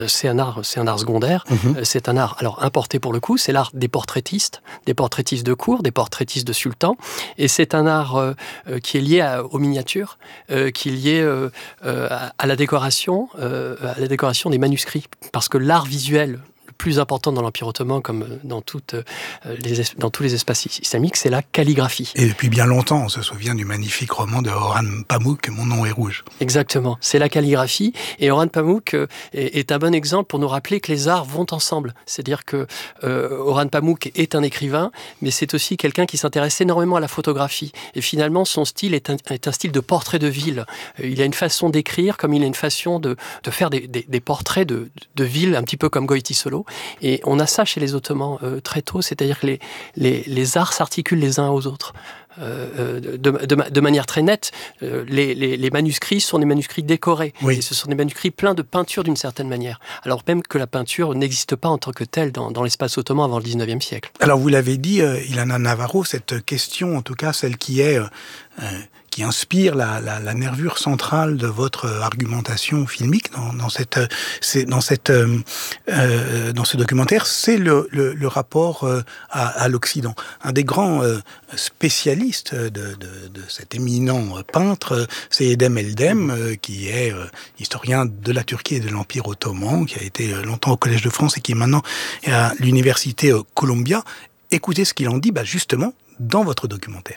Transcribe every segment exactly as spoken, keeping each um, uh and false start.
C'est un art, c'est un art secondaire. Mmh. C'est un art, alors importé pour le coup, c'est l'art des portraitistes, des portraitistes de cour, des portraitistes de sultans. Et c'est un art euh, qui est lié à, aux miniatures, euh, qui est lié euh, euh, à la décoration, euh, à la décoration des manuscrits. Parce que l'art visuel plus important dans l'Empire ottoman, comme dans, toutes, euh, les, dans tous les espaces islamiques, c'est la calligraphie. Et depuis bien longtemps, on se souvient du magnifique roman de Orhan Pamuk, Mon nom est rouge. Exactement, c'est la calligraphie. Et Orhan Pamuk euh, est, est un bon exemple pour nous rappeler que les arts vont ensemble. C'est-à-dire que euh, Orhan Pamuk est un écrivain, mais c'est aussi quelqu'un qui s'intéresse énormément à la photographie. Et finalement, son style est un, est un style de portrait de ville. Euh, il a une façon d'écrire, comme il a une façon de, de faire des, des, des portraits de, de ville, un petit peu comme Goïti-Solo. Et on a ça chez les Ottomans euh, très tôt, c'est-à-dire que les, les, les arts s'articulent les uns aux autres. Euh, de, de, de manière très nette, euh, les, les, les manuscrits sont des manuscrits décorés. Oui. Et ce sont des manuscrits pleins de peinture d'une certaine manière. Alors même que la peinture n'existe pas en tant que telle dans, dans l'espace ottoman avant le dix-neuvième siècle. Alors vous l'avez dit, euh, Ilana Navarro, cette question, en tout cas celle qui est... Euh, euh, qui inspire la, la, la nervure centrale de votre argumentation filmique dans, dans, cette, c'est, dans, cette, euh, euh, dans ce documentaire, c'est le, le, le rapport euh, à, à l'Occident. Un des grands euh, spécialistes de, de, de cet éminent peintre, c'est Edhem Eldem, euh, qui est euh, historien de la Turquie et de l'Empire ottoman, qui a été longtemps au Collège de France et qui est maintenant à l'Université euh, Columbia. Écoutez ce qu'il en dit, bah, justement, dans votre documentaire.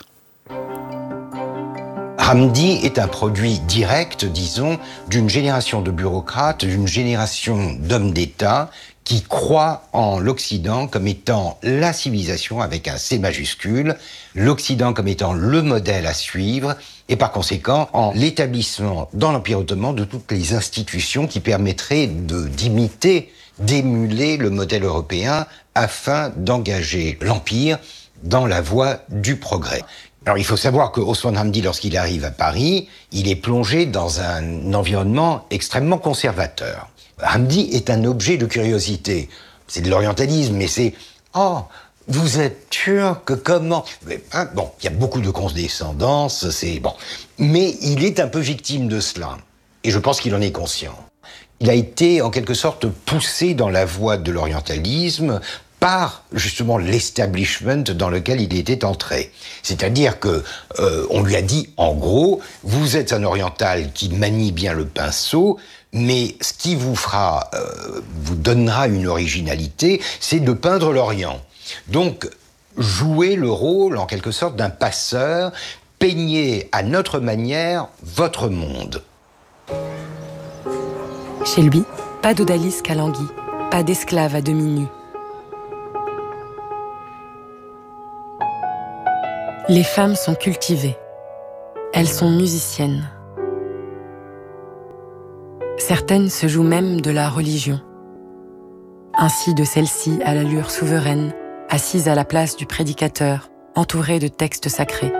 Hamdi est un produit direct, disons, d'une génération de bureaucrates, d'une génération d'hommes d'État qui croient en l'Occident comme étant la civilisation avec un C majuscule, l'Occident comme étant le modèle à suivre, et par conséquent en l'établissement dans l'Empire ottoman de toutes les institutions qui permettraient de, d'imiter, d'émuler le modèle européen afin d'engager l'Empire dans la voie du progrès. Alors il faut savoir que Osman Hamdi, lorsqu'il arrive à Paris, il est plongé dans un environnement extrêmement conservateur. Hamdi est un objet de curiosité. C'est de l'orientalisme, mais c'est « Oh, vous êtes turc, comment ?» hein, Bon, il y a beaucoup de condescendance, c'est bon. Mais il est un peu victime de cela. Et je pense qu'il en est conscient. Il a été, en quelque sorte, poussé dans la voie de l'orientalisme par justement l'establishment dans lequel il était entré. C'est-à-dire que euh, on lui a dit, en gros, vous êtes un oriental qui manie bien le pinceau, mais ce qui vous fera, euh, vous donnera une originalité, c'est de peindre l'Orient. Donc, jouez le rôle, en quelque sorte, d'un passeur, peignez à notre manière votre monde. Chez lui, pas d'odalisque à languille, pas d'esclave à demi nu. Les femmes sont cultivées. Elles sont musiciennes. Certaines se jouent même de la religion. Ainsi de celle-ci à l'allure souveraine, assise à la place du prédicateur, entourée de textes sacrés.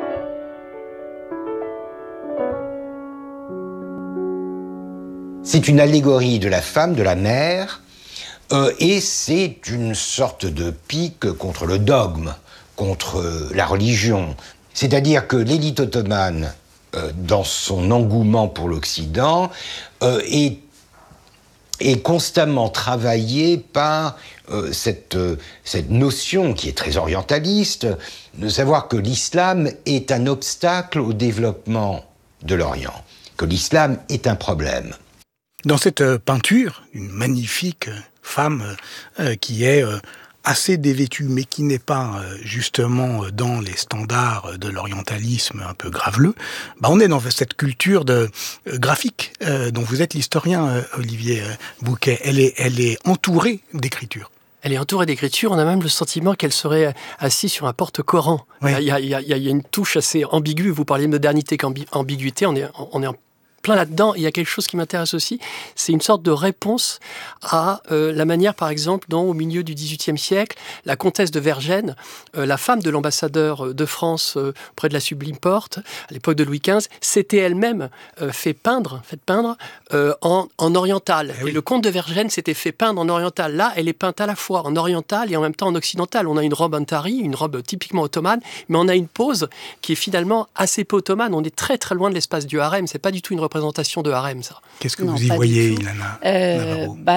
C'est une allégorie de la femme, de la mère, euh, et c'est une sorte de pique contre le dogme, contre la religion. C'est-à-dire que l'élite ottomane, euh, dans son engouement pour l'Occident, euh, est, est constamment travaillée par euh, cette, euh, cette notion qui est très orientaliste, de savoir que l'islam est un obstacle au développement de l'Orient, que l'islam est un problème. Dans cette euh, peinture, une magnifique femme euh, qui est... Euh, assez dévêtue, mais qui n'est pas euh, justement dans les standards de l'orientalisme un peu graveleux, bah on est dans cette culture de euh, graphique euh, dont vous êtes l'historien, euh, Olivier euh, Bouquet. Elle est, elle est entourée d'écriture. Elle est entourée d'écriture, on a même le sentiment qu'elle serait assise sur un porte-Coran. Oui. Il y a, il y a, il y a une touche assez ambiguë, vous parliez de modernité qu'ambiguïté, on est, on est en plein là-dedans. Il y a quelque chose qui m'intéresse aussi, c'est une sorte de réponse à euh, la manière, par exemple, dont au milieu du dix-huitième siècle, la comtesse de Vergennes, euh, la femme de l'ambassadeur de France euh, près de la Sublime Porte, à l'époque de Louis quinze, s'était elle-même euh, fait peindre, fait peindre euh, en, en oriental. Eh oui. Et le comte de Vergennes s'était fait peindre en oriental. Là, elle est peinte à la fois en oriental et en même temps en occidental. On a une robe antari, une robe typiquement ottomane, mais on a une pose qui est finalement assez peu ottomane. On est très très loin de l'espace du harem. C'est pas du tout une représentation de harem, ça. Qu'est-ce que non, vous y voyez, Ilana euh, bah,